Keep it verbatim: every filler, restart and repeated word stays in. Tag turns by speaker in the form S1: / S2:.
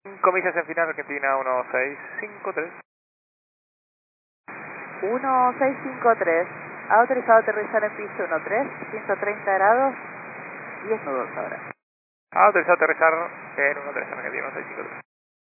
S1: Comillas en final, Argentina uno seis cinco tres.
S2: uno seis cinco tres, ha autorizado aterrizar en piso uno tres, ciento treinta grados, diez nudos ahora.
S1: Ha autorizado aterrizar en uno tres, Argentina uno seis cinco tres.